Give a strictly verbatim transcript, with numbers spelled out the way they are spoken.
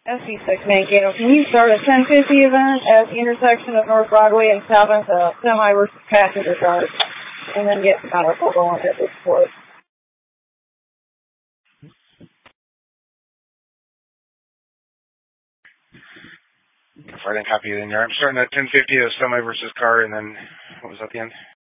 S C six Mankato, can you start a ten fifty event at the intersection of North Broadway and South End, uh, semi versus passenger cars, and then get counter going at this point? If I didn't copy it in there, I'm starting at ten fifty, a semi versus car, and then what was at the end?